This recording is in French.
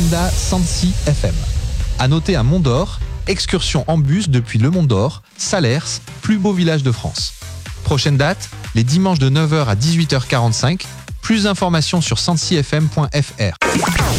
l'agenda Sancy FM. À noter à Mont d'Or, excursion en bus depuis le Mont d'Or, Salers, plus beau village de France. Prochaine date, les dimanches de 9h à 18h45. Plus d'informations sur sancyfm.fr.